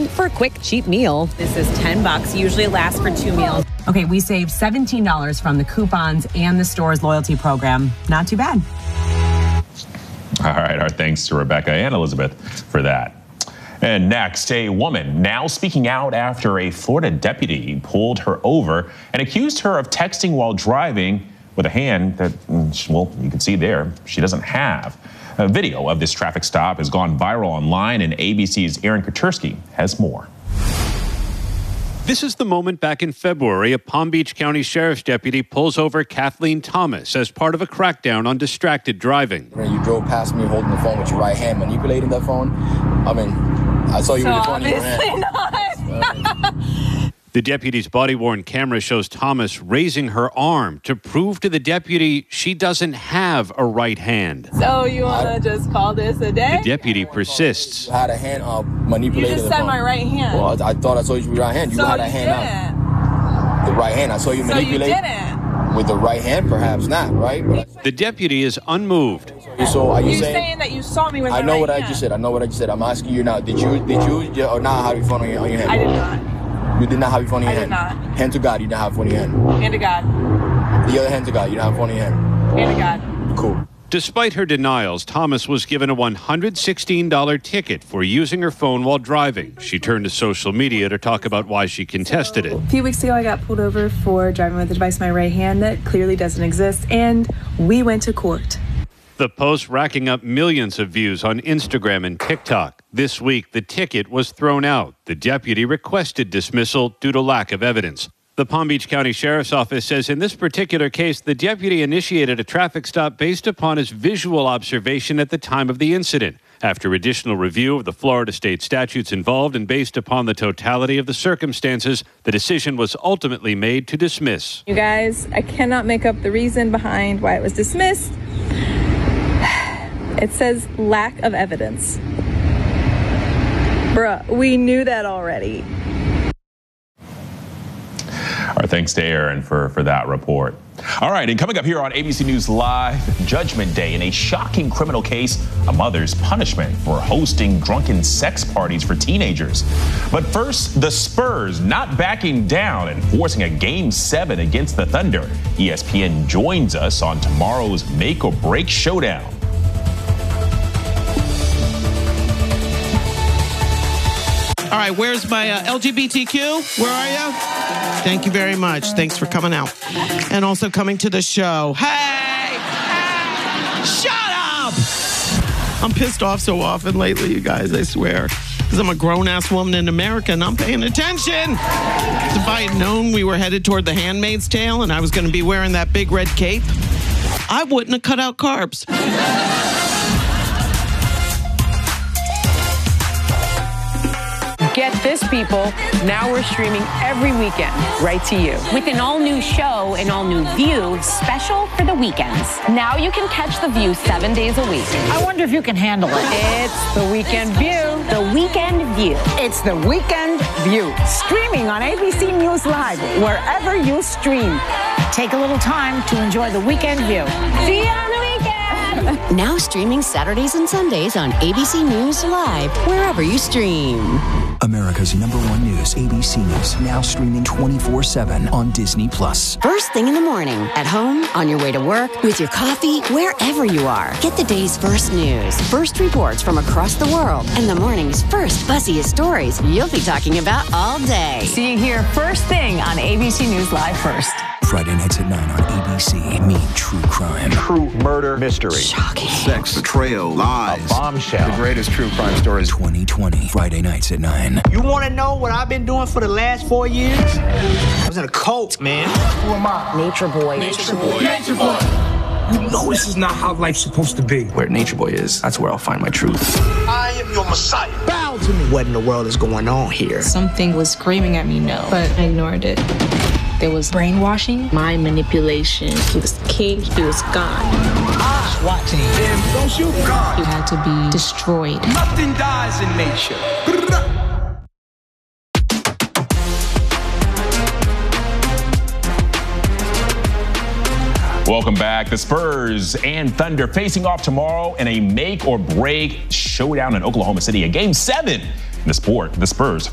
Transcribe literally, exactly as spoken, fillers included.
in for a quick, cheap meal. This is ten bucks. Usually lasts for two meals. Okay, we saved seventeen dollars from the coupons and the store's loyalty program. Not too bad. All right, our thanks to Rebecca and Elizabeth for that. And next, a woman now speaking out after a Florida deputy pulled her over and accused her of texting while driving with a hand that, well, you can see there, she doesn't have. A video of this traffic stop has gone viral online, and A B C's Aaron Katersky has more. This is the moment back in February a Palm Beach County Sheriff's deputy pulls over Kathleen Thomas as part of a crackdown on distracted driving. When you drove past me holding the phone with your right hand, manipulating that phone, I mean, I saw you so with the phone in your obviously hand. not. The deputy's body-worn camera shows Thomas raising her arm to prove to the deputy she doesn't have a right hand. So you want to just call this a day? The deputy persists. You had a hand uh, manipulating You just the said phone. my right hand. Well, I, I thought I saw you with your right hand. You so had a you hand didn't. out. The right hand. I saw you So manipulate. you didn't. With the right hand, perhaps not, right? But the deputy is unmoved. So are you You're saying, saying that you saw me with I my know right what hand. I just said. I know what I just said. I'm asking you now. Did you, did you, or not have your phone on your, on your hand? I did not. You did not have your phone in your I hand? did not. Hand to God, you didn't have your phone in your hand. Hand to God. The other hand to God, you didn't have your phone in your hand. Hand to God. Cool. Despite her denials, Thomas was given a one hundred sixteen dollars ticket for using her phone while driving. She turned to social media to talk about why she contested it. A few weeks ago, I got pulled over for driving with a device in my right hand that clearly doesn't exist, and we went to court. The post racking up millions of views on Instagram and TikTok. This week, the ticket was thrown out. The deputy requested dismissal due to lack of evidence. The Palm Beach County Sheriff's Office says in this particular case, the deputy initiated a traffic stop based upon his visual observation at the time of the incident. After additional review of the Florida state statutes involved and based upon the totality of the circumstances, the decision was ultimately made to dismiss. You guys, I cannot make up the reason behind why it was dismissed. It says lack of evidence. Bruh, we knew that already. Our thanks to Aaron for, for that report. All right, and coming up here on A B C News Live, Judgment Day in a shocking criminal case, a mother's punishment for hosting drunken sex parties for teenagers. But first, the Spurs not backing down and forcing a Game seven against the Thunder. E S P N joins us on tomorrow's Make or Break Showdown. All right, where's my uh, L G B T Q? Where are you? Thank you very much. Thanks for coming out. And also coming to the show. Hey! Hey! Shut up! I'm pissed off so often lately, you guys, I swear. Because I'm a grown-ass woman in America and I'm paying attention. If I had known we were headed toward The Handmaid's Tale and I was going to be wearing that big red cape, I wouldn't have cut out carbs. Get this, people. Now we're streaming every weekend right to you. With an all-new show and all-new View special for the weekends. Now you can catch The View seven days a week. I wonder if you can handle it. It's The Weekend View. The Weekend View. It's The Weekend View. Streaming on A B C News Live, wherever you stream. Take a little time to enjoy The Weekend View. See you on the weekend. Now streaming Saturdays and Sundays on A B C News Live, wherever you stream. America's number one news, A B C News, now streaming twenty-four seven on Disney Plus. First thing in the morning, at home, on your way to work, with your coffee, wherever you are. Get the day's first news, first reports from across the world, and the morning's first buzziest stories you'll be talking about all day. See you here first thing on A B C News Live first. Friday nights at nine on A B C. Meet True Crime. True murder mystery. Shocking. Sex, betrayal, lies. A bombshell. The greatest true crime stories. twenty twenty. Friday nights at nine. You want to know what I've been doing for the last four years? I was in a cult, man. Who am I? Nature Boy. Nature Boy. Nature Boy. You know this is not how life's supposed to be. Where Nature Boy is, that's where I'll find my truth. I am your messiah. Bow to me. What in the world is going on here? Something was screaming at me no, but I ignored it. There was brainwashing, mind manipulation. He was king, he was God. Ah, watching. Damn, don't you God. He had to be destroyed. Nothing dies in nature. Welcome back. The Spurs and Thunder facing off tomorrow in a make or break showdown in Oklahoma City, a game seven in the sport. The Spurs